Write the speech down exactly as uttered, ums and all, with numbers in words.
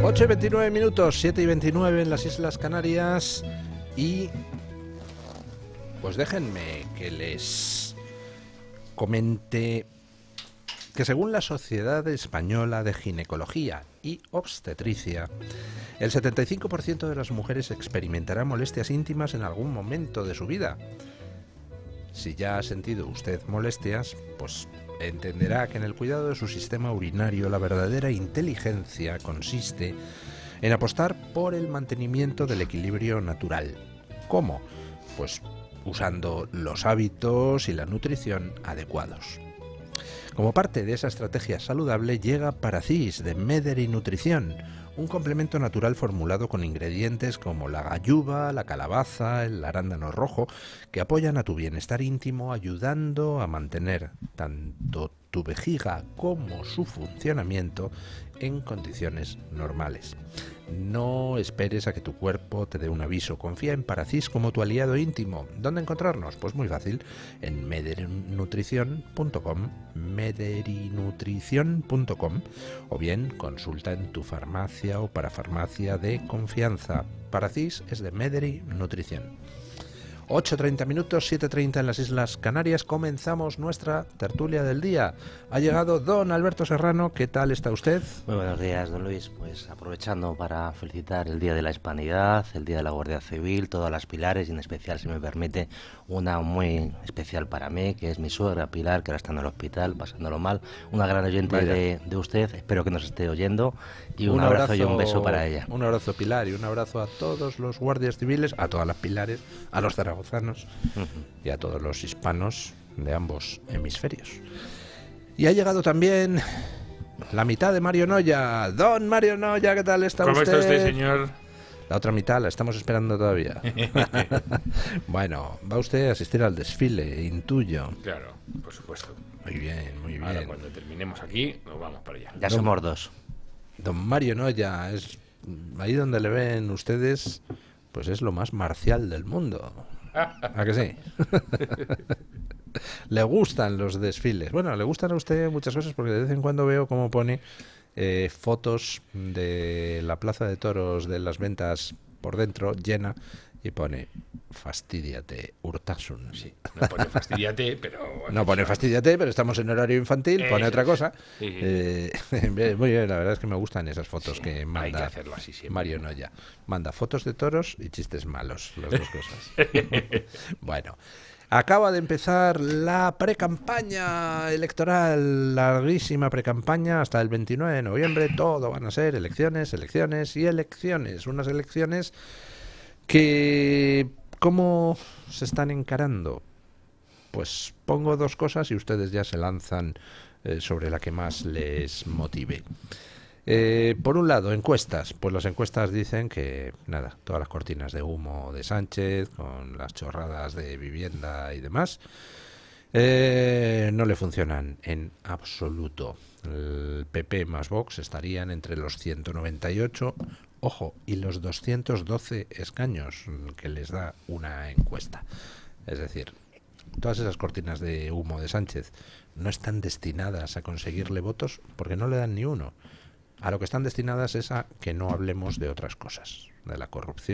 ocho y veintinueve minutos, siete y veintinueve en las Islas Canarias. Y pues déjenme que les comente que según la Sociedad Española de Ginecología y Obstetricia, el setenta y cinco por ciento de las mujeres experimentará molestias íntimas en algún momento de su vida. Si ya ha sentido usted molestias, pues entenderá que en el cuidado de su sistema urinario la verdadera inteligencia consiste en apostar por el mantenimiento del equilibrio natural. ¿Cómo? Pues usando los hábitos y la nutrición adecuados. Como parte de esa estrategia saludable llega Paracis de Mederi Nutrición, un complemento natural formulado con ingredientes como la galluva, la calabaza, el arándano rojo, que apoyan a tu bienestar íntimo, ayudando a mantener tanto tu vejiga como su funcionamiento en condiciones normales. No esperes a que tu cuerpo te dé un aviso. Confía en Paracis como tu aliado íntimo. ¿Dónde encontrarnos? Pues muy fácil, en mederinutrición punto com, mederinutrición punto com, o bien consulta en tu farmacia o parafarmacia de confianza. Paracis es de Mederi Nutrición. ocho y treinta minutos, siete y treinta en las Islas Canarias. Comenzamos nuestra tertulia del día. Ha llegado don Alberto Serrano. ¿Qué tal está usted? Muy buenos días, don Luis. Pues aprovechando para felicitar el Día de la Hispanidad, el Día de la Guardia Civil, todas las Pilares y en especial, si me permite, una muy especial para mí, que es mi suegra Pilar, que ahora está en el hospital, pasándolo mal. Una gran oyente de, de usted, espero que nos esté oyendo. Y un, un abrazo, abrazo y un beso para ella. Un abrazo, Pilar, y un abrazo a todos los guardias civiles, a todas las Pilares, a los zaragozanos uh-huh. y a todos los hispanos de ambos hemisferios. Y ha llegado también la mitad de Mario Noya. Don Mario Noya, ¿qué tal está ¿Cómo usted? ¿Cómo está usted, señor? La otra mitad la estamos esperando todavía. Bueno, va usted a asistir al desfile, intuyo. Claro, por supuesto. Muy bien, muy bien. Ahora, cuando terminemos aquí, nos vamos para allá. Ya don, somos dos. Don Mario Noya, es ahí donde le ven ustedes, pues es lo más marcial del mundo. ¿A que sí? Le gustan los desfiles. Bueno, le gustan a usted muchas cosas porque de vez en cuando veo cómo pone eh, fotos de la plaza de toros de las ventas por dentro, llena, y pone fastidiate, Urtasun. Sí, no pone fastidiate, pero... Bueno, no pone fastidiate, pero estamos en horario infantil, pone otra cosa. Sí, sí. Eh, muy bien, la verdad es que me gustan esas fotos sí, que manda hay que hacerlo así siempre. Mario Noya. Manda fotos de toros y chistes malos, las dos cosas. Bueno, acaba de empezar la precampaña electoral, larguísima precampaña, hasta el veintinueve de noviembre, todo van a ser elecciones, elecciones y elecciones. Unas elecciones que... ¿Cómo se están encarando? Pues pongo dos cosas y ustedes ya se lanzan eh, sobre la que más les motive. Eh, por un lado, encuestas. Pues las encuestas dicen que, nada, todas las cortinas de humo de Sánchez, con las chorradas de vivienda y demás, eh, no le funcionan en absoluto. El P P más Vox estarían entre los ciento noventa y ocho, ojo, y los doscientos doce escaños que les da una encuesta. Es decir, todas esas cortinas de humo de Sánchez no están destinadas a conseguirle votos porque no le dan ni uno. A lo que están destinadas es a que no hablemos de otras cosas, de la corrupción,